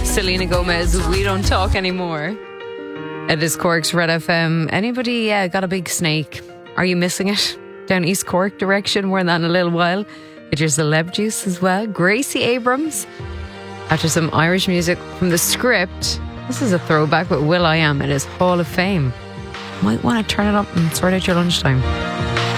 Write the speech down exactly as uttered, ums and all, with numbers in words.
Selena Gomez, We Don't Talk Anymore. It is Cork's Red F M. Anybody uh, got a big snake? Are you missing it? Down East Cork direction, more than that in a little while. Get your celeb juice as well. Gracie Abrams. After some Irish music from The Script. This is a throwback with Will I Am. It is Hall of Fame. Might want to turn it up and sort out your lunchtime.